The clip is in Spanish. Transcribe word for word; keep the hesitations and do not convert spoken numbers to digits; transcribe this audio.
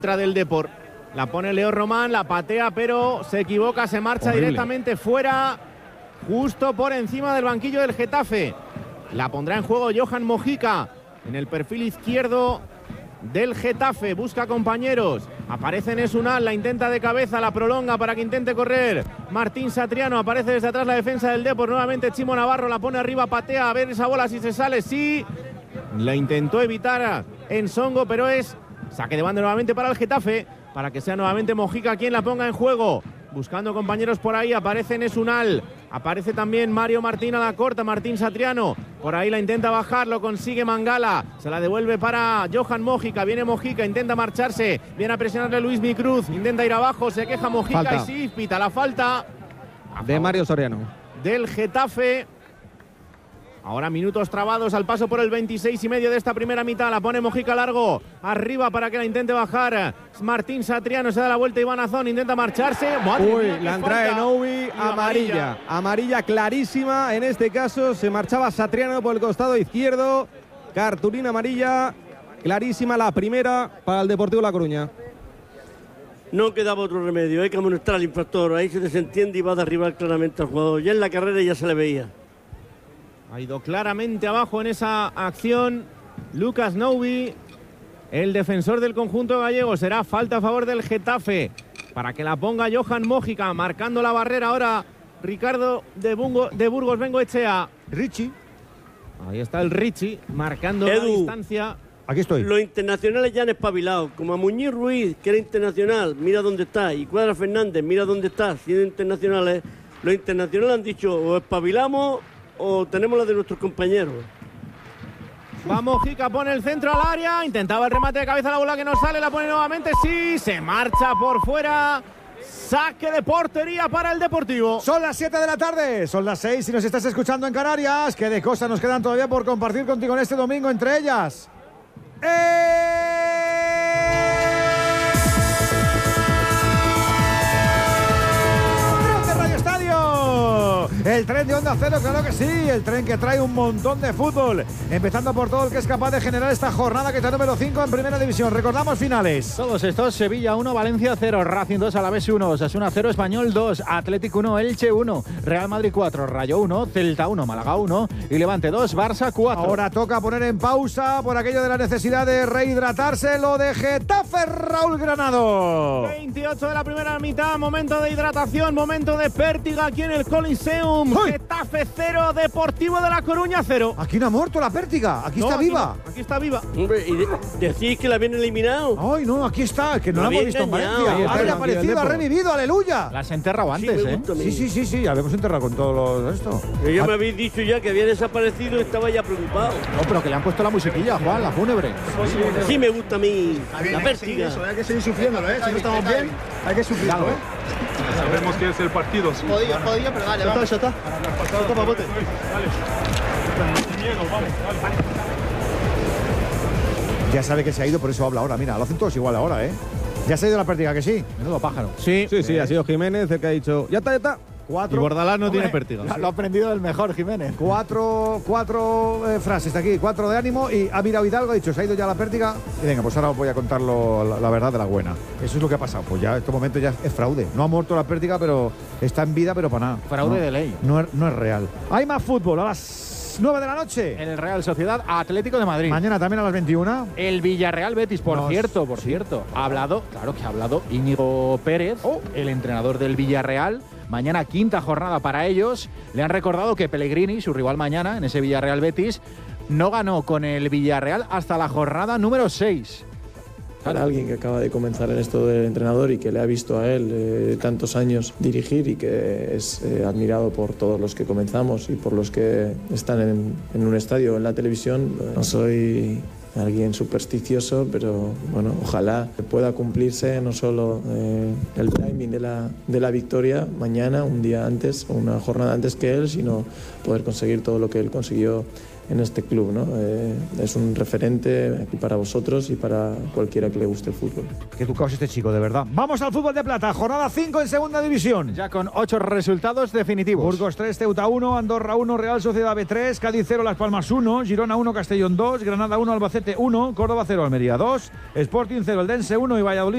del Depor. La pone Leo Román, la patea, pero se equivoca, se marcha Horrible. directamente fuera, justo por encima del banquillo del Getafe. La pondrá en juego Johan Mojica en el perfil izquierdo del Getafe. Busca compañeros. Aparece Nesunal, la intenta de cabeza, la prolonga para que intente correr Martín Satriano. Aparece desde atrás la defensa del Depor. Nuevamente Chimo Navarro la pone arriba, patea. A ver esa bola si se sale. Sí, la intentó evitar Ensongo, pero es saque de banda nuevamente para el Getafe, para que sea nuevamente Mojica quien la ponga en juego. Buscando compañeros por ahí, aparece Nesunal, aparece también Mario Martín a la corta, Martín Satriano, por ahí la intenta bajar, lo consigue Mangala, se la devuelve para Johan Mojica, viene Mojica, intenta marcharse, viene a presionarle Luis Micruz, intenta ir abajo, se queja Mojica falta. Y sí, pita la falta de Mario Soriano del Getafe. Ahora minutos trabados al paso por el veintiséis y medio de esta primera mitad. La pone Mojica largo, arriba para que la intente bajar Martín Satriano, se da la vuelta Iván Azón, intenta marcharse. Madre Uy, mía, la entrada de Novi, amarilla. amarilla Amarilla clarísima, en este caso se marchaba Satriano por el costado izquierdo. Cartulina amarilla, clarísima la primera para el Deportivo La Coruña. No quedaba otro remedio, hay que amonestar al infractor, ahí se desentiende y va a derribar claramente al jugador. Ya en la carrera ya se le veía. Ha ido claramente abajo en esa acción Lucas Novi, el defensor del conjunto gallego. Será falta a favor del Getafe para que la ponga Johan Mojica, marcando la barrera ahora Ricardo de, Bungo, de Burgos Bengoechea. Richie. Ahí está el Richie, marcando Edu, la distancia. Aquí estoy. Los internacionales ya han espabilado, como a Muñiz Ruiz, que era internacional, mira dónde está, y Cuadra Fernández, mira dónde está, siendo internacionales. Los internacionales han dicho, o espabilamos o tenemos la de nuestros compañeros. Va Mojica, pone el centro al área, intentaba el remate de cabeza, la bola que no sale, la pone nuevamente, sí, se marcha por fuera. Saque de portería para el Deportivo. Son las siete de la tarde, son las seis si nos estás escuchando en Canarias. ¿Qué de cosas nos quedan todavía por compartir contigo en este domingo? Entre ellas, ¡Eh! el tren de Onda Cero, claro que sí, el tren que trae un montón de fútbol, empezando por todo el que es capaz de generar esta jornada que está número cinco en Primera División. Recordamos finales. Todos estos: Sevilla uno, Valencia cero, Racing dos, Alavés uno, Osasuna cero, Español dos, Atlético uno, Elche uno, Real Madrid cuatro, Rayo uno, Celta uno, Málaga uno y Levante dos, Barça cuatro. Ahora toca poner en pausa por aquello de la necesidad de rehidratarse lo de Getafe, Raúl Granado. veintiocho de la primera mitad, momento de hidratación, momento de pértiga aquí en el Coliseum. ¡Uy! Getafe cero, Deportivo de La Coruña cero. Aquí no ha muerto la pértiga, aquí no, está aquí viva. No, aquí está viva. Hombre, y de, decís que la habían eliminado. Ay, no, aquí está, que no la hemos visto en Valencia. Ha reaparecido, ha revivido, aleluya. La has enterrado antes, sí, ¿eh? Sí, sí, sí, sí, habíamos enterrado con todo lo, esto. Pero ya me habéis dicho ya que había desaparecido y estaba ya preocupado. No, pero que le han puesto la musiquilla, Juan, la fúnebre. Sí me gusta a mí, bien, la pértiga. Eso, hay que seguir sufriéndolo, ¿eh? Si no estamos bien, hay que sufrirlo, ¿eh? Sabemos que es el partido. Sí. Podía, podía, pero dale, vamos. Ya está, ya está. Toma, bote. Dale. Sin miedo, vamos, dale. Ya sabe que se ha ido, por eso habla ahora. Mira, lo hacen todos igual ahora, ¿eh? Ya se ha ido la pértiga, ¿que sí? Menudo pájaro. Sí, sí, sí, ha sido Jiménez el que ha dicho, ya está, ya está. Cuatro. Y Bordalás no Hombre, tiene pértiga. Lo, lo ha aprendido del mejor, Jiménez. Cuatro, cuatro eh, frases de aquí, cuatro de ánimo, y ha mirado Hidalgo, ha dicho, se ha ido ya la pértiga, y venga, pues ahora os voy a contar lo, la, la verdad de la buena. Eso es lo que ha pasado, pues ya en este momento ya es fraude. No ha muerto la pértiga, pero está en vida, pero para nada. Fraude no, de ley. No es, no es real. Hay más fútbol a las nueve de la noche. En el Real Sociedad Atlético de Madrid. Mañana también a las veintiuna. El Villarreal Betis, por Nos, cierto, por sí. cierto. Ha hablado, claro que ha hablado Íñigo Pérez, oh. el entrenador del Villarreal. Mañana quinta jornada para ellos. Le han recordado que Pellegrini, su rival mañana en ese Villarreal Betis, no ganó con el Villarreal hasta la jornada número seis. Para alguien que acaba de comenzar en esto del entrenador y que le ha visto a él eh, tantos años dirigir y que es eh, admirado por todos los que comenzamos y por los que están en, en un estadio o en la televisión, no soy alguien supersticioso, pero bueno, ojalá pueda cumplirse no solo eh, el timing de la, de la victoria mañana, un día antes o una jornada antes que él, sino poder conseguir todo lo que él consiguió en este club, ¿no? Eh, es un referente aquí para vosotros y para cualquiera que le guste el fútbol. Qué educado es este chico, de verdad. Vamos al fútbol de plata, jornada cinco en segunda división. Ya con ocho resultados definitivos. Burgos tres, Ceuta uno, Andorra uno, Real Sociedad B tres, Cádiz cero, Las Palmas uno, Girona uno, Castellón dos, Granada uno, Albacete uno, Córdoba cero, Almería dos, Sporting cero, Eldense uno y Valladolid